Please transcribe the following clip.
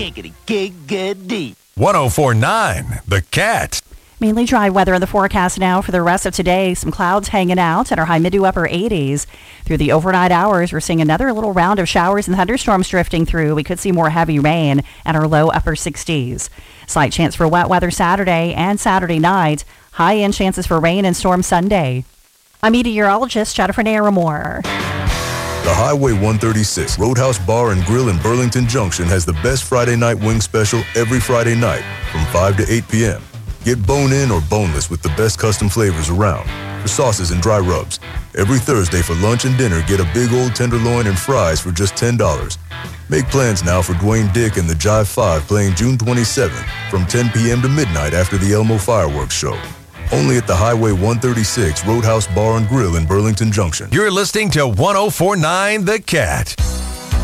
Giggity. 104.9 The Cat. Mainly dry weather in the forecast now for the rest of today. Some clouds hanging out at our high mid to upper 80s. Through the overnight hours, we're seeing another little round of showers and thunderstorms drifting through. We could see more heavy rain at our low upper 60s. Slight chance for wet weather Saturday and Saturday night. High-end chances for rain and storm Sunday. I'm meteorologist Jennifer Naramore. The Highway 136 Roadhouse Bar and Grill in Burlington Junction has the best Friday night wing special every Friday night from 5 to 8 p.m. Get bone-in or boneless with the best custom flavors around for sauces and dry rubs. Every Thursday for lunch and dinner, get a big old tenderloin and fries for just $10. Make plans now for Dwayne Dick and the Jive 5 playing June 27th from 10 p.m. to midnight after the Elmo Fireworks Show. Only at the Highway 136 Roadhouse Bar and Grill in Burlington Junction. You're listening to 104.9 The Cat.